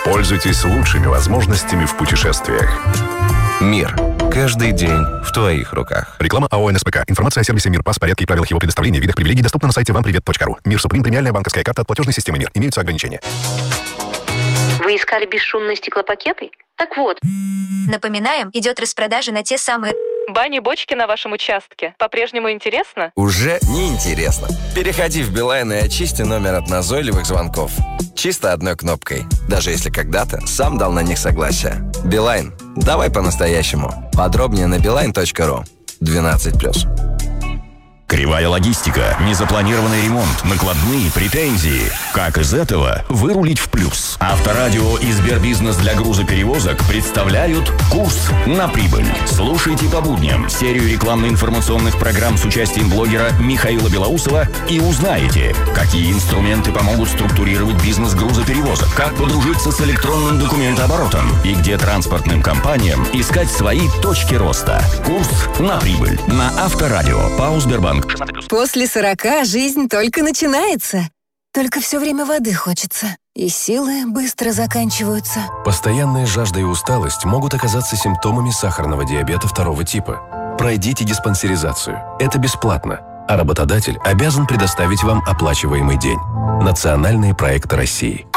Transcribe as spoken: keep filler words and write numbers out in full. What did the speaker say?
Пользуйтесь лучшими возможностями в путешествиях. Мир. Каждый день в твоих руках. Реклама АО НСПК. Информация о сервисе МИР, ПАС, порядке и правилах его предоставления, видах привилегий доступна на сайте вам привет точка ру. Мир Суприм, премиальная банковская карта от платежной системы МИР. Имеются ограничения. Вы искали бесшумные стеклопакеты? Так вот. Напоминаем, идет распродажа на те самые... Бани-бочки на вашем участке. По-прежнему интересно? Уже не интересно. Переходи в Билайн и очисти номер от назойливых звонков. Чисто одной кнопкой. Даже если когда-то сам дал на них согласие. Билайн. Давай по-настоящему. Подробнее на билайн точка ру. двенадцать плюс. Кривая логистика, незапланированный ремонт, накладные претензии. Как из этого вырулить в плюс? Авторадио и Сбербизнес для грузоперевозок представляют «Курс на прибыль». Слушайте по будням серию рекламно-информационных программ с участием блогера Михаила Белоусова и узнаете, какие инструменты помогут структурировать бизнес грузоперевозок, как подружиться с электронным документооборотом и где транспортным компаниям искать свои точки роста. «Курс на прибыль» на Авторадио. ПАО «Сбербанк». После сорока жизнь только начинается. Только все время воды хочется. И силы быстро заканчиваются. Постоянная жажда и усталость могут оказаться симптомами сахарного диабета второго типа. Пройдите диспансеризацию. Это бесплатно. А работодатель обязан предоставить вам оплачиваемый день. Национальные проекты России.